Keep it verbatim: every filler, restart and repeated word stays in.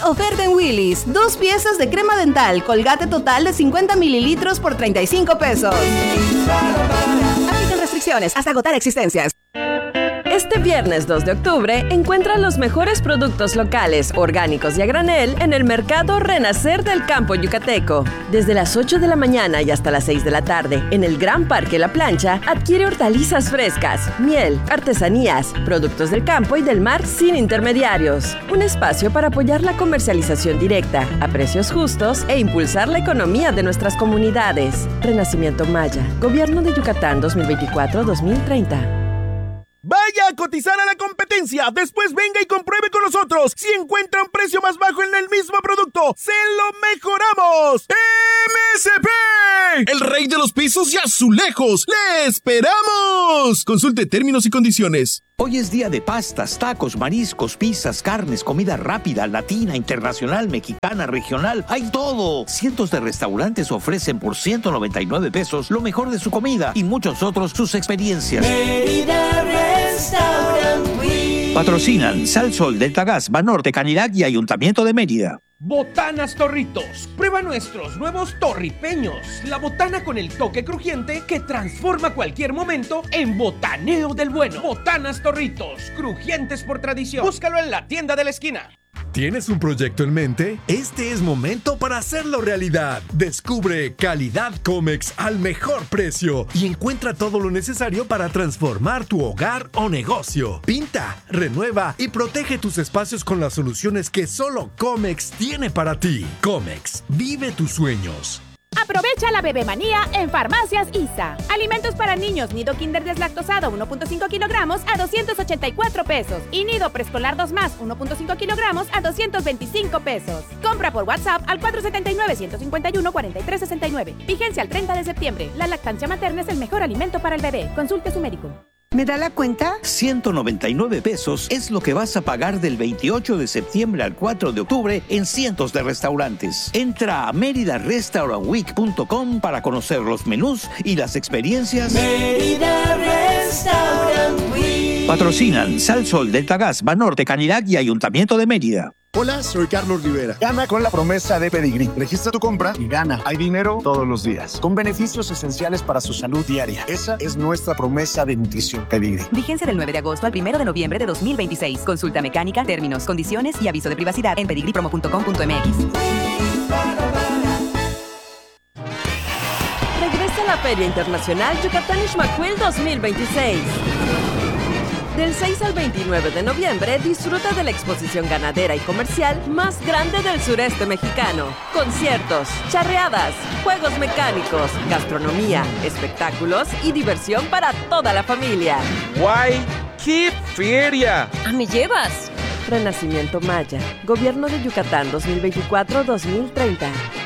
oferta en Willy's. Dos piezas de crema dental, Colgate total de cincuenta mililitros por treinta y cinco pesos. Aplican restricciones hasta agotar existencias. Este viernes dos de octubre, encuentra los mejores productos locales, orgánicos y a granel en el Mercado Renacer del Campo Yucateco. Desde las ocho de la mañana y hasta las seis de la tarde, en el Gran Parque La Plancha, adquiere hortalizas frescas, miel, artesanías, productos del campo y del mar sin intermediarios. Un espacio para apoyar la comercialización directa, a precios justos e impulsar la economía de nuestras comunidades. Renacimiento Maya, Gobierno de Yucatán dos mil veinticuatro a dos mil treinta. Vaya a cotizar a la competencia, después venga y compruebe con nosotros. Si encuentra un precio más bajo en el mismo producto, ¡se lo mejoramos! ¡M S P! El rey de los pisos y azulejos. ¡Le esperamos! Consulte términos y condiciones. Hoy es día de pastas, tacos, mariscos, pizzas, carnes, comida rápida, latina, internacional, mexicana, regional. ¡Hay todo! Cientos de restaurantes ofrecen por ciento noventa y nueve pesos lo mejor de su comida y muchos otros sus experiencias. Mérida Restaurant Week. Patrocinan Sal Sol, Delta Gas, Banorte, Canilac y Ayuntamiento de Mérida. Botanas Torritos. Prueba nuestros nuevos torripeños. La botana con el toque crujiente que transforma cualquier momento en botaneo del bueno. Botanas Torritos, crujientes por tradición. Búscalo en la tienda de la esquina. ¿Tienes un proyecto en mente? Este es momento para hacerlo realidad. Descubre Calidad Comex al mejor precio y encuentra todo lo necesario para transformar tu hogar o negocio. Pinta, renueva y protege tus espacios con las soluciones que solo Comex tiene para ti. Comex, vive tus sueños. Aprovecha la bebemanía en Farmacias I S A. Alimentos para niños, nido kinder deslactosado uno punto cinco kilogramos a doscientos ochenta y cuatro pesos. Y nido preescolar dos más uno punto cinco kilogramos a doscientos veinticinco pesos. Compra por WhatsApp al cuatro siete nueve, uno cinco uno, cuatro tres seis nueve. Vigencia al treinta de septiembre. La lactancia materna es el mejor alimento para el bebé. Consulte a su médico. ¿Me da la cuenta? ciento noventa y nueve pesos es lo que vas a pagar del veintiocho de septiembre al cuatro de octubre en cientos de restaurantes. Entra a mérida restaurant week punto com para conocer los menús y las experiencias. Mérida Restaurant Week. Patrocinan Sal Sol, Delta Gas, Banorte, Canilac y Ayuntamiento de Mérida. Hola, soy Carlos Rivera. Gana con la promesa de Pedigrí. Registra tu compra y gana. Hay dinero todos los días, con beneficios esenciales para su salud diaria. Esa es nuestra promesa de nutrición. Pedigrí. Vigencia del nueve de agosto al primero de noviembre de dos mil veintiséis. Consulta mecánica, términos, condiciones y aviso de privacidad en pedigrí promo punto com punto m x. Regresa a la Feria Internacional Yucatán Ixmaquil dos mil veintiséis. Del seis al veintinueve de noviembre, disfruta de la exposición ganadera y comercial más grande del sureste mexicano. Conciertos, charreadas, juegos mecánicos, gastronomía, espectáculos y diversión para toda la familia. ¡Guay! ¡Qué feria! ¿A me llevas? Renacimiento Maya, Gobierno de Yucatán dos mil veinticuatro a dos mil treinta.